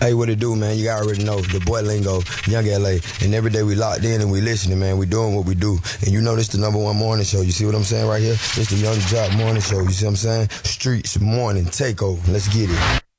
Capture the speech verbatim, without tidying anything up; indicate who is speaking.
Speaker 1: Hey, what it do, man? You already know the boy Lingo, Young L A, and every day we locked in and we listening, man. We doing what we do, and you know this the number one morning show. You see what I'm saying right here? This the Young Jock morning show. You see what I'm saying? Streets morning takeover. Let's get it.